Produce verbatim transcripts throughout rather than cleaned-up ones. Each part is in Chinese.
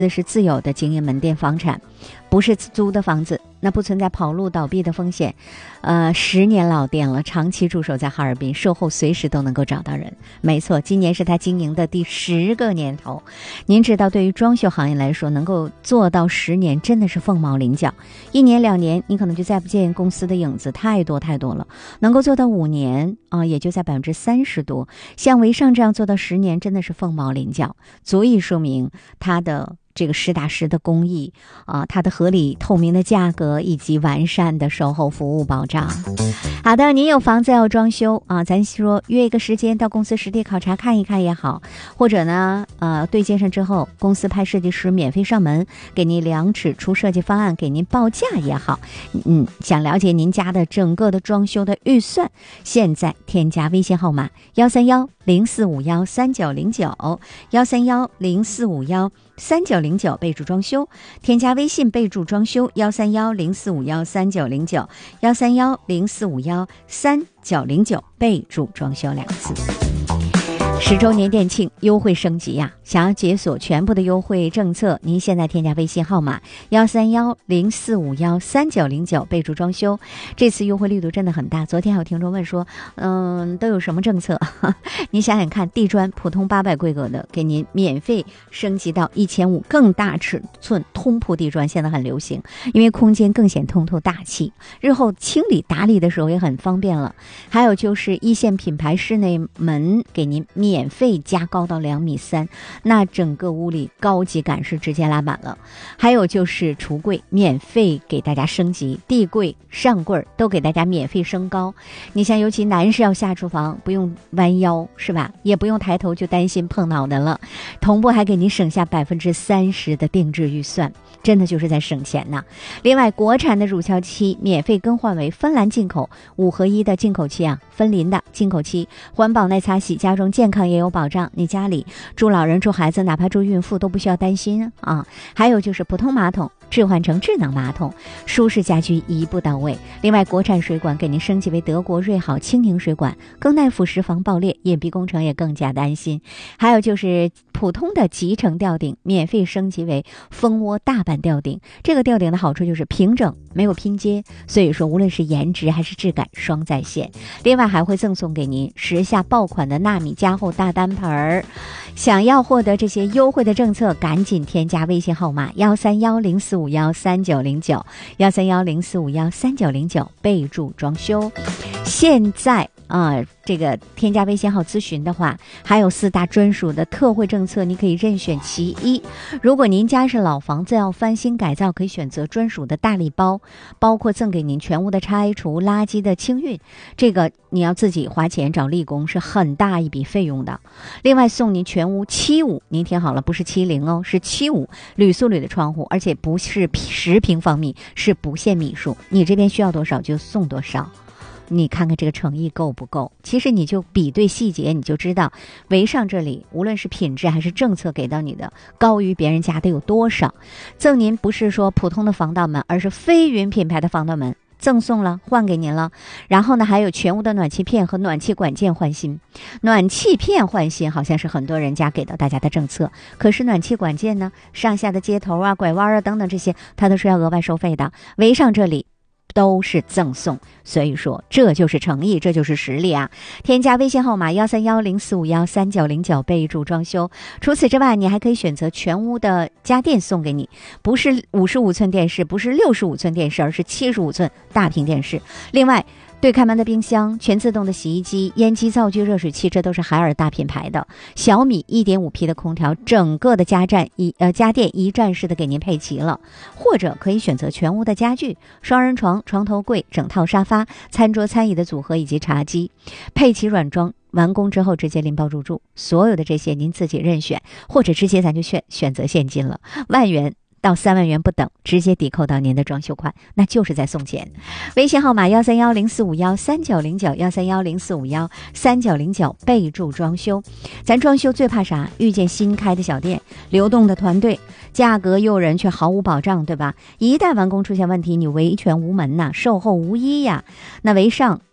这是自有的经营门店房产，不是租的房子，那不存在跑路倒闭的风险。呃，十年老店了，长期驻守在哈尔滨，售后随时都能够找到人。没错，今年是他经营的第十个年头。您知道，对于装修行业来说，能够做到十年真的是凤毛麟角。一年两年，你可能就再不见公司的影子，太多太多了。能够做到五年啊，也就在百分之三十多。像维尚这样做到十年，真的是凤毛麟角，足以说明他的这个实打实的工艺啊，它的合理透明的价格以及完善的售后服务保障。好的，您有房子要装修啊，咱说约一个时间到公司实地考察看一看也好，或者呢呃对接上之后，公司派设计师免费上门给您量尺出设计方案，给您报价也好。嗯，想了解您家的整个的装修的预算，现在添加微信号码幺三幺零四五幺三九零九幺三幺零四五幺三九零九，备注装修，添加微信备注装修幺三幺零四五幺三九零九幺三幺零四五幺三九零九，备注装修两个字。十周年店庆优惠升级呀、啊！想要解锁全部的优惠政策，您现在添加微信号码幺三幺零四五幺三九零九，备注装修。这次优惠力度真的很大。昨天还有听众问说，嗯，都有什么政策？你想想看，地砖普通八百规格的，给您免费升级到一千五，更大尺寸通铺地砖现在很流行，因为空间更显通透大气，日后清理打理的时候也很方便了。还有就是一线品牌室内门给您免免费加高到两米三，那整个屋里高级感是直接拉满了。还有就是橱柜免费给大家升级，地柜上柜都给大家免费升高。你像尤其男士要下厨房，不用弯腰是吧，也不用抬头就担心碰脑袋了，同步还给你省下百分之三十的定制预算，真的就是在省钱呐。另外国产的乳胶漆免费更换为芬兰进口五合一的进口漆啊，芬林的进口漆，环保耐擦洗，家中健康也有保障。你家里住老人住孩子，哪怕住孕妇都不需要担心啊。还有就是普通马桶置换成智能马桶，舒适家居一步到位。另外国产水管给您升级为德国瑞好轻盈水管，更耐腐蚀防爆裂，隐蔽工程也更加的安心。还有就是普通的集成吊顶免费升级为蜂窝大板吊顶，这个吊顶的好处就是平整没有拼接，所以说无论是颜值还是质感双在线。另外还会赠送给您时下爆款的纳米加厚大单盆儿。想要获得这些优惠的政策，赶紧添加微信号码幺三幺零四五幺三九零九幺三幺零四五幺三九零九，备注装修。现在啊，这个添加微信号咨询的话，还有四大专属的特惠政策，你可以任选其一。如果您家是老房子要翻新改造，可以选择专属的大礼包，包括赠给您全屋的拆除、垃圾的清运，这个你要自己花钱找力工，是很大一笔费用的。另外送您全屋七五，您听好了，不是七零哦，是七五铝塑铝的窗户，而且不是十平方米，是不限米数，你这边需要多少就送多少。你看看这个诚意够不够？其实你就比对细节，你就知道维尚这里无论是品质还是政策给到你的高于别人家的有多少。赠您不是说普通的防盗门，而是飞云品牌的防盗门，赠送了，换给您了。然后呢，还有全屋的暖气片和暖气管件换新。暖气片换新好像是很多人家给到大家的政策，可是暖气管件呢，上下的接头啊、拐弯啊等等这些，它都是要额外收费的。维尚这里都是赠送，所以说这就是诚意，这就是实力啊！添加微信号码幺三幺零四五幺三九零九，备注装修。除此之外，你还可以选择全屋的家电送给你，不是五十五寸电视，不是六十五寸电视，而是七十五寸大屏电视。另外对开门的冰箱、全自动的洗衣机、烟机、灶具、热水器，这都是海尔大品牌的。小米 一点五 P 的空调，整个的家站一呃家电一站式的给您配齐了。或者可以选择全屋的家具，双人床、床头柜、整套沙发、餐桌餐椅的组合以及茶几，配齐软装。完工之后直接拎包入住，所有的这些您自己任选，或者直接咱就选选择现金了，万元到三万元不等，直接抵扣到您的装修款，那就是在送钱。微信号码幺三幺零四五幺三九零九幺三幺零四五幺三九零九，备注装修。咱装修最怕啥？遇见新开的小店，流动的团队，价格诱人却毫无保障，对吧？一旦完工出现问题，你维权无门呐、啊，售后无依呀。那维尚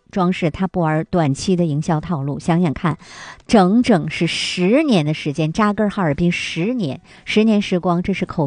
装饰，他不玩短期的营销套路。想想看，整整是十年的时间，扎根哈尔滨十年，十年时光，这是口